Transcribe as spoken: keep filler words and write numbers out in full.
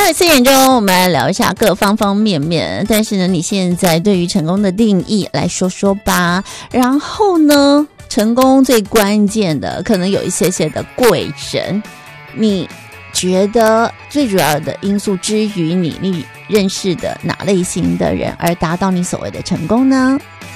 待会四点钟我们来聊一下各方方面面，但是呢你现在对于成功的定义来说说吧。然后呢成功最关键的可能有一些些的贵人，你觉得最主要的因素之于你你认识的哪类型的人而达到你所谓的成功呢？